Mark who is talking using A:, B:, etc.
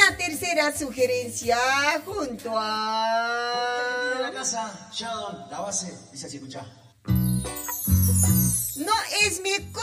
A: la tercera sugerencia junto a...
B: La casa, Sheldon, la base, dice así, escucha.
A: No es mi